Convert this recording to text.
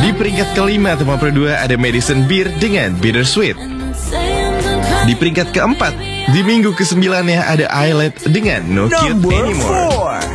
Di peringkat kelima atau kedua ada Madison Beer dengan Bittersweet. Di peringkat keempat, di minggu ke-9 ada Islet dengan No Cute Anymore.